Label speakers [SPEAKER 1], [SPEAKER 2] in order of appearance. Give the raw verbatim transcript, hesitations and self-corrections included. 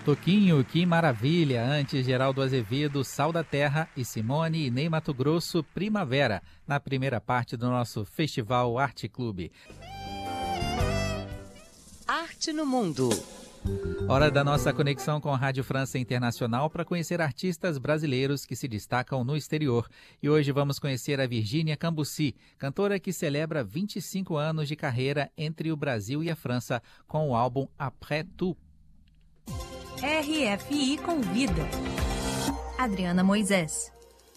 [SPEAKER 1] Toquinho, que maravilha! Antes, Geraldo Azevedo, Sal da Terra e Simone e Ney Mato Grosso, Primavera, na primeira parte do nosso Festival Arte Clube.
[SPEAKER 2] Arte no Mundo.
[SPEAKER 1] Hora da nossa conexão com a Rádio França Internacional para conhecer artistas brasileiros que se destacam no exterior. E hoje vamos conhecer a Virgínia Cambuci, cantora que celebra vinte e cinco anos de carreira entre o Brasil e a França com o álbum Après Tout.
[SPEAKER 3] R F I convida. Adriana Moisés.